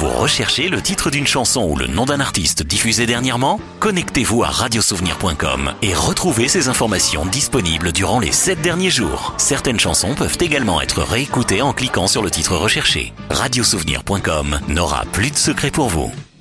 Vous recherchez le titre d'une chanson ou le nom d'un artiste diffusé dernièrement ? Connectez-vous à radiosouvenir.com et retrouvez ces informations disponibles durant les 7 derniers jours. Certaines chansons peuvent également être réécoutées en cliquant sur le titre recherché. Radiosouvenir.com n'aura plus de secret pour vous.